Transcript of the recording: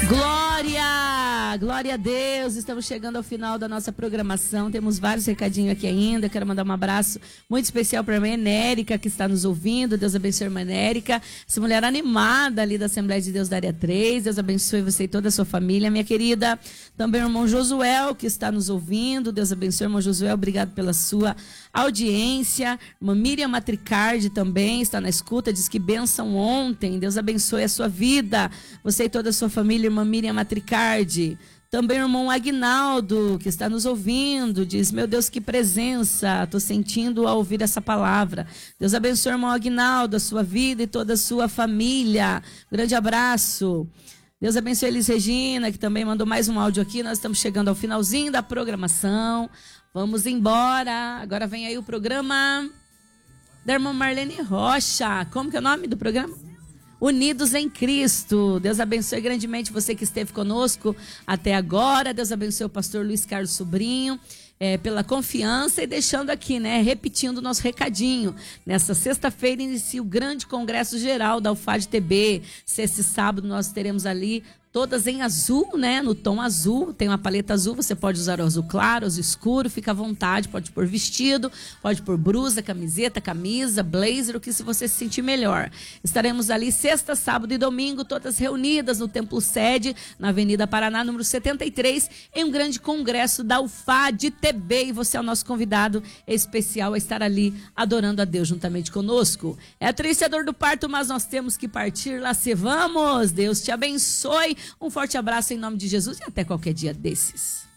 Glória! Glória a Deus! Estamos chegando ao final da nossa programação. Temos vários recadinhos aqui ainda. Quero mandar um abraço muito especial para a irmã Enérica, que está nos ouvindo. Deus abençoe a irmã Enérica. Essa mulher animada ali da Assembleia de Deus da Área 3. Deus abençoe você e toda a sua família, minha querida. Também o irmão Josuel, que está nos ouvindo. Deus abençoe, irmão Josuel. Obrigado pela sua audiência. Irmã Miriam Matricardi também está na escuta. Diz que bênção ontem. Deus abençoe a sua vida. Você e toda a sua família, irmã Miriam Matricardi. Também o irmão Aguinaldo, que está nos ouvindo, diz: meu Deus, que presença, estou sentindo ao ouvir essa palavra. Deus abençoe o irmão Aguinaldo, a sua vida e toda a sua família. Grande abraço. Deus abençoe a Elis Regina, que também mandou mais um áudio aqui. Nós estamos chegando ao finalzinho da programação. Vamos embora. Agora vem aí o programa da irmã Marlene Rocha. Como que é o nome do programa? Unidos em Cristo. Deus abençoe grandemente você que esteve conosco até agora. Deus abençoe o pastor Luiz Carlos Sobrinho pela confiança, e deixando aqui, repetindo o nosso recadinho. Nessa sexta-feira inicia o grande congresso geral da UFAD-TB. Esse sábado nós teremos ali todas em azul, no tom azul, tem uma paleta azul, você pode usar o azul claro, o azul escuro, fica à vontade, pode pôr vestido, pode pôr blusa, camiseta, camisa, blazer, o que se você se sentir melhor. Estaremos ali sexta, sábado e domingo, todas reunidas no Templo Sede, na Avenida Paraná, número 73, em um grande congresso da UFAD-TB, e você é o nosso convidado especial a estar ali adorando a Deus juntamente conosco. É triste a dor do parto, mas nós temos que partir, lá se vamos. Deus te abençoe. Um forte abraço em nome de Jesus e até qualquer dia desses.